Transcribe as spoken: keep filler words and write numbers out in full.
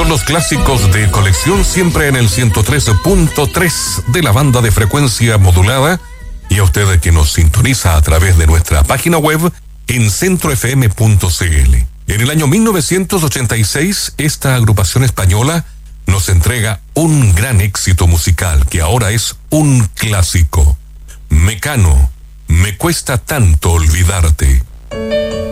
son los clásicos de colección, siempre en el ciento tres punto tres de la banda de frecuencia modulada, y a usted que nos sintoniza a través de nuestra página web en centro f m punto c l. En el año mil novecientos ochenta y seis, esta agrupación española nos entrega un gran éxito musical que ahora es un clásico. Mecano, me cuesta tanto olvidarte.